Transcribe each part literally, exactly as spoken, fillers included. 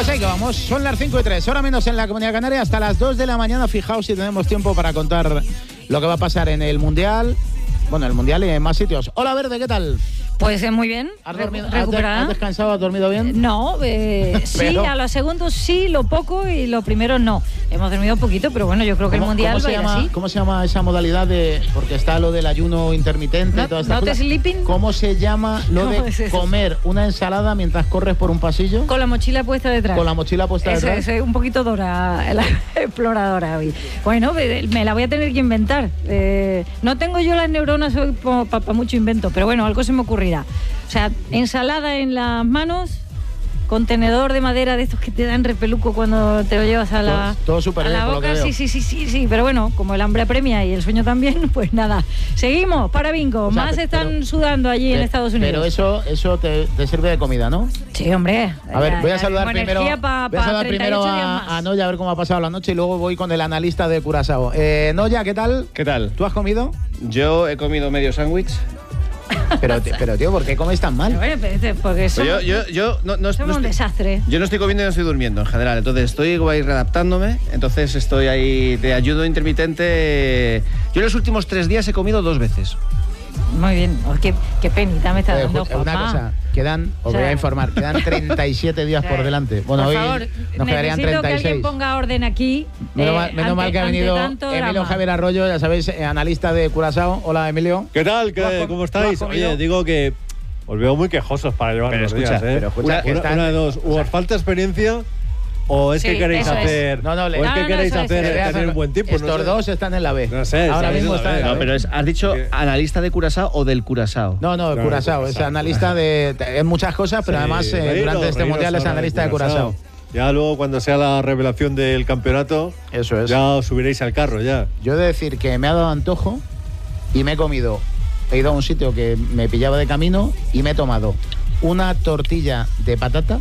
Pues ahí que vamos, son las cinco y tres, hora menos en la Comunidad Canaria, hasta las dos de la mañana. Fijaos si tenemos tiempo para contar lo que va a pasar en el Mundial. Bueno, el Mundial y en más sitios. Hola, Verde, ¿qué tal? Pues muy bien. ¿Has, dormido, recuperada. ¿Has descansado? ¿Has dormido bien? No, eh, sí, pero... a los segundos sí, lo poco y lo primero no. Hemos dormido poquito, pero bueno, yo creo que el Mundial ¿cómo va se a ir llama, así. ¿Cómo se llama esa modalidad de...? Porque está lo del ayuno intermitente no, y todas estas ¿Not cosas. sleeping? ¿Cómo se llama lo de es comer una ensalada mientras corres por un pasillo? Con la mochila puesta detrás. Con la mochila puesta eso, detrás. Eso es un poquito Dora, la exploradora hoy. Bueno, me la voy a tener que inventar. Eh, no tengo yo las neuronas hoy para mucho invento, pero bueno, algo se me ocurrirá. O sea, ensalada en las manos, contenedor de madera de estos que te dan repeluco cuando te lo llevas a la, todo, todo super a la bien, boca. Sí, sí, sí, sí, sí. Pero bueno, como el hambre apremia y el sueño también, pues nada. Seguimos para bingo. O sea, Más pero, están sudando allí pero, en Estados Unidos. Pero eso, eso te, te sirve de comida, ¿no? Sí, hombre. A ver, voy a saludar ya, primero, pa, voy a saludar primero a, a Noya a ver cómo ha pasado la noche y luego voy con el analista de Curazao. Eh, Noya, ¿qué tal? ¿Qué tal? ¿Tú has comido? Yo he comido medio sándwich. Pero, pero, tío, ¿por qué comes tan mal? Bueno, porque somos, yo, yo, yo no, no, somos no un estoy, desastre. Yo no estoy comiendo y no estoy durmiendo en general. Entonces estoy ahí readaptándome. Entonces estoy ahí de ayuno intermitente. Yo en los últimos tres días he comido dos veces. Muy bien. Oh, qué, qué penita me está eh, dando, Una papá. cosa, quedan, os o sea, voy a informar, quedan treinta y siete días o sea, por delante. Bueno, por hoy favor, nos quedarían treinta y seis. Que alguien ponga orden aquí. Menos, eh, mal, menos ante, mal que ha venido Emilio drama. Javier Arroyo, ya sabéis, eh, analista de Curazao. Hola, Emilio. ¿Qué tal? ¿Qué, ¿Cómo estáis? Oye, digo que os veo muy quejosos para llevar los escucha, días, ¿eh? Pero escucha, una, que están, una de dos, o os falta experiencia o es sí, que queréis hacer, es. no, no, le, o es no, que no, queréis no, hacer es, tener un buen tiempo. Estos no sé. dos están en la B. No sé, ahora mismo están en la B. No, pero es, has dicho ¿Qué? analista de Curazao o del Curazao. No, no, de Curazao, es analista de en muchas cosas, pero sí, además eh, reíros, durante este mundial es analista de Curazao. Ya luego cuando sea la revelación del campeonato, eso es. Ya os subiréis al carro ya. Yo he de decir que me ha dado antojo y me he comido, he ido a un sitio que me pillaba de camino y me he tomado una tortilla de patata.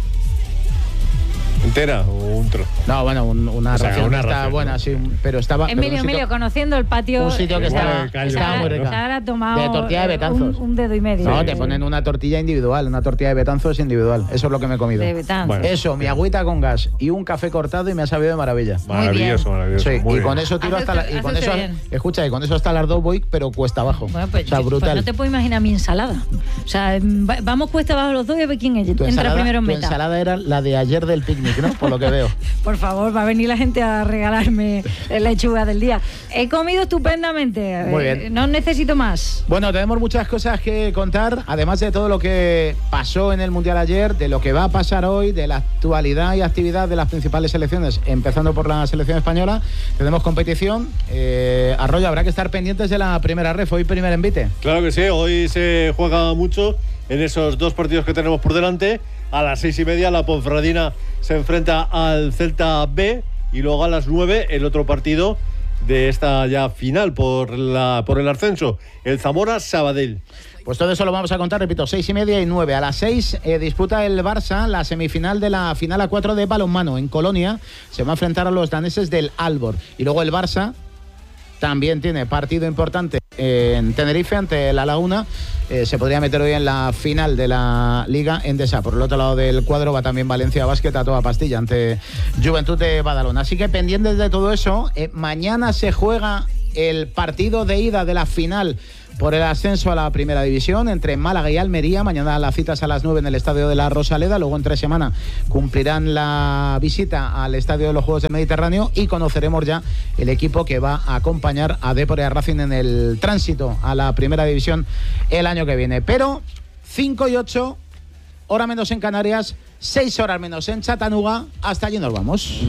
¿Entera o un trozo? No, bueno, un, una, o sea, ración una está ración, buena, ¿no? Sí, pero estaba... Emilio, pero Emilio, conociendo el patio... Un sitio que estaba, estaba muy rica. Se habrá tomado de tortilla de Betanzos. Un, un dedo y medio. No, te ponen una tortilla individual, una tortilla de Betanzos individual. Eso es lo que me he comido. De Betanzos. Bueno, eso, mi agüita con gas y un café cortado y me ha sabido de maravilla. Maravilloso, maravilloso. Sí, muy y bien. con eso tiro hasta la, y con eso, escucha, y con eso hasta las dos voy, pero cuesta abajo. Bueno, pues, o sea, brutal. Pues no te puedo imaginar mi ensalada. O sea, vamos cuesta abajo los dos y a ver quién es. Entra ensalada, primero en tu meta. Tu ensalada era la de ayer del picnic, ¿no? Por lo que veo. Por favor, va a venir la gente a regalarme lechuga del día. He comido estupendamente. Muy bien. No necesito más. Bueno, tenemos muchas cosas que contar, además de todo lo que pasó en el Mundial ayer, de lo que va a pasar hoy, de la actualidad y actividad de las principales selecciones, empezando por la selección española. Tenemos competición. Eh, Arroyo, habrá que estar pendientes de la primera ref, hoy primer envite. Claro que sí, hoy se juega mucho en esos dos partidos que tenemos por delante. A las seis y media la Ponferradina se enfrenta al Celta B y luego a las nueve el otro partido de esta ya final por la por el ascenso, el Zamora Sabadell. Pues todo eso lo vamos a contar, repito, seis y media y nueve. A las seis eh, disputa el Barça la semifinal de la final a cuatro de balonmano. En Colonia se va a enfrentar a los daneses del Aalborg. Y luego el Barça también tiene partido importante en Tenerife ante La Laguna. Eh, se podría meter hoy en la final de la Liga Endesa. Por el otro lado del cuadro va también Valencia Basket a toda pastilla ante Juventud de Badalona. Así que pendientes de todo eso, eh, mañana se juega el partido de ida de la final por el ascenso a la primera división entre Málaga y Almería. Mañana las citas a las nueve en el Estadio de la Rosaleda. Luego en tres semanas cumplirán la visita al Estadio de los Juegos del Mediterráneo y conoceremos ya el equipo que va a acompañar a Depor y a Racing en el tránsito a la primera división el año que viene. Pero cinco y ocho, hora menos en Canarias, seis horas menos en Chattanooga. Hasta allí nos vamos.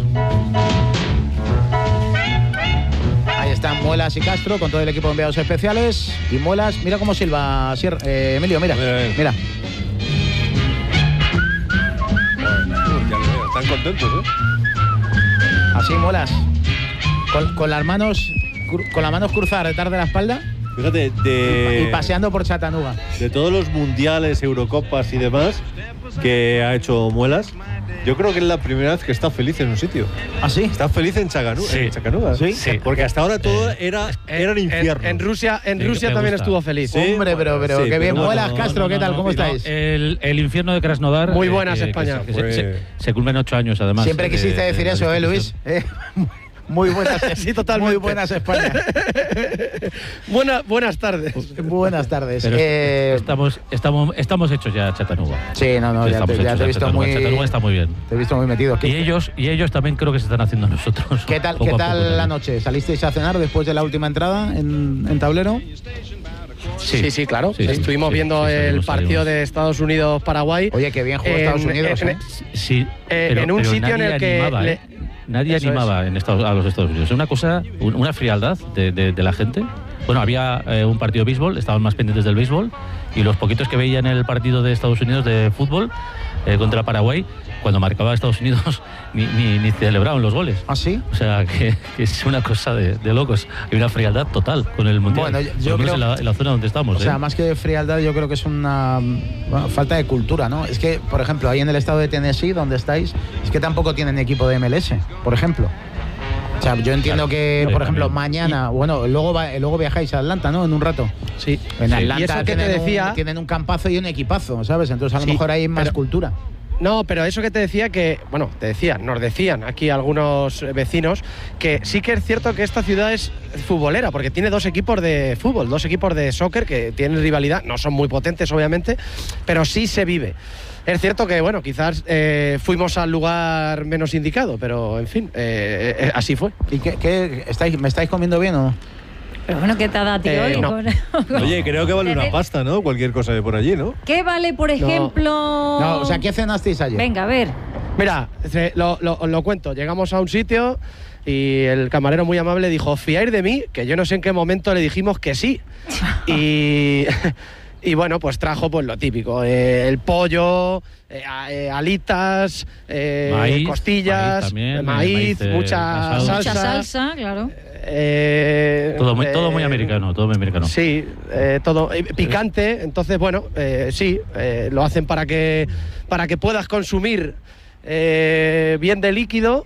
Ahí están Muelas y Castro con todo el equipo de enviados especiales. Y Muelas, mira cómo silba Sier, eh, Emilio, mira, mira. Están contentos, ¿eh? Así Muelas. Con, con las manos con las manos cruzadas detrás de la espalda. Fíjate, de... Y paseando por Chattanooga. De todos los mundiales, Eurocopas y demás, que ha hecho muelas. Yo creo que es la primera vez que está feliz en un sitio. ¿Ah, sí? Está feliz en Chaganuga. Sí. En Chacanuga. ¿Sí? Sí. Porque hasta ahora todo Eh, era, era un infierno. En, en Rusia, en Sí, Rusia me también gusta. estuvo feliz. Sí. Hombre, pero, pero Sí, qué bien. pero no, Muelas, No, Castro, no, ¿qué no, tal? no, ¿Cómo no, estáis? El, el infierno de Krasnodar. Muy eh, buenas, que- que España. se- que se, se- Pues- se cumplen ocho años, además. Siempre de- quisiste de- decir de la eso, ¿eh, Luis? institución. Eh, Muy buenas, Sí, totalmente. Muy buenas, España. Buena, buenas tardes. Buenas tardes. Pero Eh, estamos, estamos, estamos hechos ya, Chattanooga. sí, no, no, Sí, ya estamos te, ya hechos te he a visto Chattanooga. muy, Chattanooga está muy bien. te he visto muy metido. ¿Qué, Y ellos, y ellos también creo que se están haciendo a nosotros. ¿Qué tal, poco ¿qué a tal poco la también. noche? ¿Salisteis a cenar después de la última entrada en, en tablero? Sí, sí, claro. Sí, sí, Estuvimos sí, viendo sí, el salimos, partido salimos. de Estados Unidos-Paraguay. Oye, qué bien jugó En- Estados Unidos, en- ¿eh? Sí, Eh, pero, en un pero sitio en nadie el que animaba, le- ¿eh? Nadie Eso animaba en Estados, a los Estados Unidos. Es una cosa, un- una frialdad de, de- de la gente. Bueno, había eh, un partido de béisbol, estaban más pendientes del béisbol, y los poquitos que veían el partido de Estados Unidos de fútbol eh, contra Paraguay, cuando marcaba Estados Unidos, ni, ni, ni celebraban los goles. ¿Ah, sí? O sea, que, que es una cosa de, de locos. Hay una frialdad total con el Mundial. Bueno, yo- yo Por lo menos creo- en, la, en la zona donde estamos. O sea, ¿eh? más que frialdad, yo creo que es una bueno, falta de cultura, ¿no? Es que, por ejemplo, ahí en el estado de Tennessee, donde estáis, es que tampoco tienen equipo de M L S, por ejemplo. O sea, yo entiendo Claro, que, sí, por ejemplo, también. mañana, bueno, luego va- luego viajáis a Atlanta, ¿no? En un rato. Sí. En Sí. Atlanta Y eso que te tienen, decía. un, tienen un campazo y un equipazo, ¿sabes? Entonces a lo Sí, mejor hay más pero- cultura. No, pero eso que te decía que, bueno, te decía, nos decían aquí algunos vecinos que sí que es cierto que esta ciudad es futbolera, porque tiene dos equipos de fútbol, dos equipos de soccer que tienen rivalidad, no son muy potentes obviamente, pero sí se vive. Es cierto que, bueno, quizás eh, fuimos al lugar menos indicado, pero en fin, eh, eh, así fue. ¿Y qué, qué- estáis, me estáis comiendo bien o no? Pero bueno, ¿qué te ha dado a ti Eh, hoy? no. Con- Oye, creo que vale una Desde- pasta, ¿no? Cualquier cosa de por allí, ¿no? ¿Qué vale, por ejemplo? No, o sea, ¿qué cenasteis ayer? Venga, a ver. Mira, se- lo, lo- os lo cuento. Llegamos a un sitio y el camarero muy amable dijo, ¿fiáis de mí? Que yo no sé en qué momento le dijimos que sí. y, y bueno, pues trajo pues lo típico. eh, el pollo, eh, a- eh, alitas, eh, Maíz, costillas, maíz también, eh, maíz, maíz, eh, mucha asado. salsa. Mucha salsa, claro. eh, Todo muy, todo muy eh, americano, todo muy americano. Sí, eh, todo eh, picante, entonces bueno, eh, sí, eh, lo hacen para que para que puedas consumir eh, bien de líquido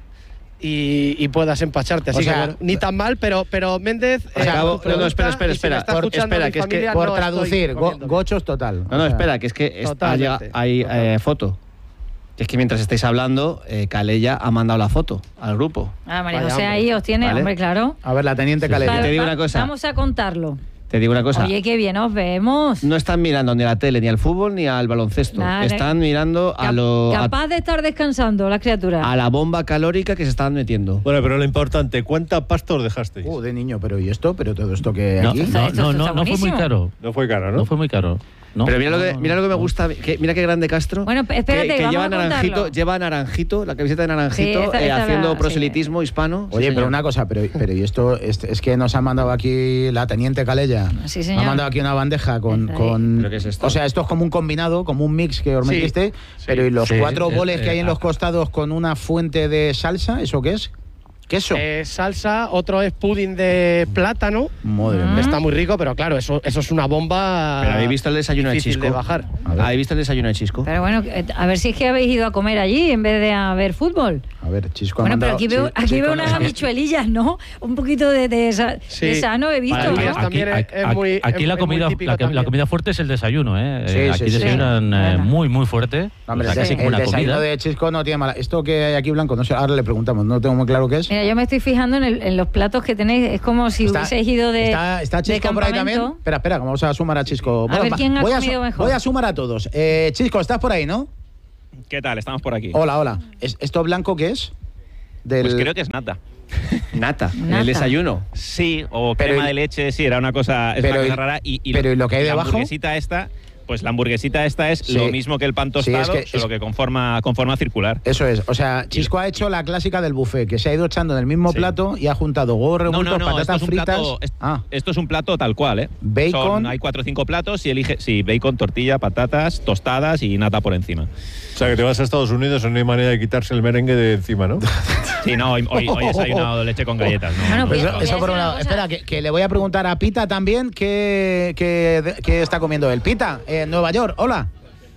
y, y puedas empacharte. Así O sea, que bueno, ni tan mal, pero pero Méndez. O sea, tu no, no, pregunta, y espera, espera, si me espera, está por- escuchando espera, mi que es que familia, Por no estoy traducir, go- comiendo. gochos total. Ah, O pues sea, eh, eh, espera, que es que es- Totalmente. ha llegado- hay eh, foto. Que es que mientras estáis hablando, eh, Calella ha mandado la foto al grupo. Ah, María Vaya, José hombre. ahí os tiene, Vale. hombre, claro. A ver, la teniente Sí, Calella. te digo Va- una cosa. Vamos a contarlo. Te digo una cosa. Oye, qué bien os vemos. No están mirando ni a la tele, ni al fútbol, ni al baloncesto. Nada, están mirando a, Cap- lo, a, capaz de estar descansando la criatura. a la bomba calórica que se están metiendo. Bueno, pero lo importante, ¿cuánta pasta os dejasteis? Uh, de niño, pero ¿y esto? ¿Pero todo esto que No, aquí? Esto- no, esto no, está no, no fue muy buenísimo. caro. No fue caro, ¿no? No fue muy caro. No, Pero mira lo no, que, no, mira lo que me no. gusta, que- mira qué grande Castro. Bueno, p- espérate, que, que vamos lleva a contarlo. naranjito, lleva naranjito, la camiseta de naranjito, Sí, esta- eh, esta haciendo la- proselitismo hispano. Sí, Oye, pero señor. una cosa, pero, pero y esto es, es que nos ha mandado aquí la teniente Calella. Sí, Nos señor. ha mandado aquí una bandeja con, Ahí. con ¿Pero qué es esto? o sea, esto es como un combinado, como un mix que os Sí, metiste, pero y los sí, cuatro eh, boles que eh, hay en los ah. costados con una fuente de salsa, ¿eso qué es? ¿Queso? Eh, salsa, otro es pudding de plátano. Madre Mm. mía. Está muy rico, pero claro, eso, eso es una bomba. Pero habéis visto el desayuno de difícil Chisco. de bajar. A ver. ¿Habéis visto el desayuno de Chisco? Pero bueno, eh, a ver si es que habéis ido a comer allí en vez de a ver fútbol. A ver, Chisco ha Bueno, pero mandado- aquí veo, sí, aquí Chisco veo no unas sabe. habichuelillas, ¿no? Un poquito de, de, esa- Sí. de sano he visto, Para ¿no? mí es también es- es muy- aquí es- la es muy comida, típico la, la también. comida fuerte es el desayuno, ¿eh? Sí, Eh, sí, aquí sí. desayunan eh, Bueno. muy, muy fuerte. Hombre, o sea, el, casi como una desayuno comida. de Chisco no tiene mala. Esto que hay aquí blanco, no sé, ahora le preguntamos, no tengo muy claro qué es. Mira, yo me estoy fijando en, el- en los platos que tenéis. Es como si Está- hubieseis ido de. Está, está de Chisco por ahí también. campamento. Espera, espera, vamos a sumar a Chisco. A ver va- quién ha voy a comido su- mejor. Voy a sumar a todos. Eh, Chisco, estás por ahí, ¿no? ¿Qué tal? Estamos por aquí. Hola, hola. ¿Es- ¿Esto blanco qué es? Del... Pues creo que es nata. Nata, en Nata. el desayuno. Sí, o Pero crema y- de leche, sí, era una cosa, es Pero una cosa y- rara. Y, y pero ¿y lo que hay la debajo? hamburguesita esta, pues la hamburguesita esta es Sí. lo mismo que el pan Sí, es tostado, que- solo es- que con forma, con forma circular. Eso es. O sea, Chisco ha hecho la clásica del buffet, que se ha ido echando en el mismo Sí. plato y ha juntado huevos No, revueltos, no, no, esto patatas es un fritas. plato, es- Ah, esto es un plato tal cual, ¿eh? Bacon. Son- hay cuatro o cinco platos y elige, sí, bacon, tortilla, patatas, tostadas y nata por encima. O sea, que te vas a Estados Unidos y no hay manera de quitarse el merengue de encima, ¿no? Sí, no, hoy, hoy, hoy he desayunado leche con galletas, ¿no? Bueno, no, pues eso, no. voy a eso por decir un una lado. cosa. Espera, que, que le voy a preguntar a Pita también qué, qué, qué está comiendo él. Pita, en Nueva York, hola.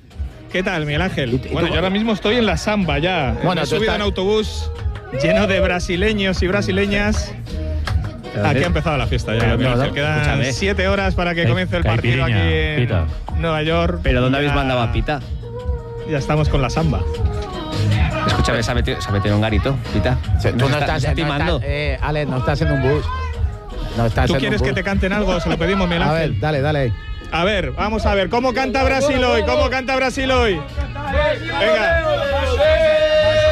¿Qué tal, Miguel Ángel? ¿Y tú- Bueno, yo ahora mismo estoy en la samba ya. Bueno, Me he tú subido estás- en autobús lleno de brasileños y brasileñas. Aquí ha empezado la fiesta ya. Pero, Miguel no, Ángel. no, Quedan escúchame. siete horas para que Cai- comience el partido aquí caipiriña, en Pita. Nueva York. ¿Pero dónde Ya- habéis mandado a Pita? Ya estamos con la samba. Escúchame, se ha metido, se ha metido en un garito, Pita. Tú no Nos está- estás, nos está no timando. estás- eh, Ale, no estás en un bus. No estás ¿Tú en quieres un que bus. te canten algo? Se lo pedimos, Miguel A Ángel. ver, dale, dale ahí. A ver, vamos a ver. ¿Cómo canta Brasil hoy? ¿Cómo canta Brasil hoy? Venga.